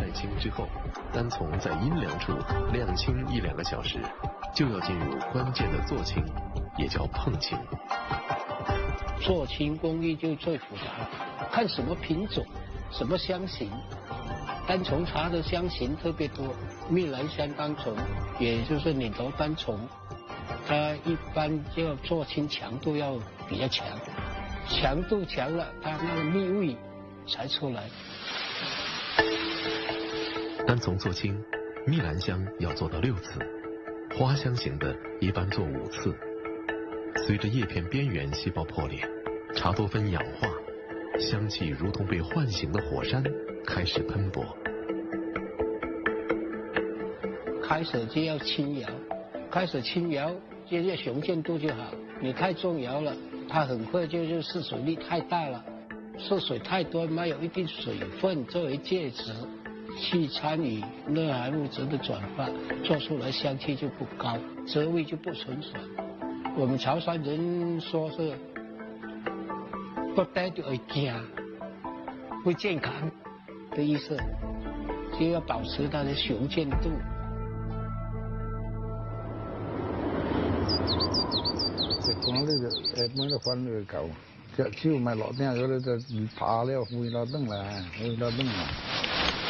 晒青之后，单丛在阴凉处晾青1-2个小时，就要进入关键的做青，也叫碰青。 做青工艺就最复杂，看什么品种，什么香型。单丛茶的香型特别多，蜜兰香单丛，也就是岭头单丛，它一般就要做青强度要比较强，强度强了，它那个蜜味才出来。 单丛做青，蜜兰香要做到6次，花香型的一般做5次。随着叶片边缘细胞破裂，茶多酚氧化，香气如同被唤醒的火山开始喷薄。 开始就要轻摇，开始轻摇，这些雄健度就好。你太重摇了，它很快就是渗水力太大了，渗水太多，没有一定水分作为介质，去参与热含物质的转化，做出来香气就不高，滋味就不纯爽。我们潮汕人说是不带就会惊，不健康的意思，就要保持它的雄健度。 講呢就誒，每個分佢舊，隻超咪落啲，嗰啲就爬了，會落燈啦，會落燈啦。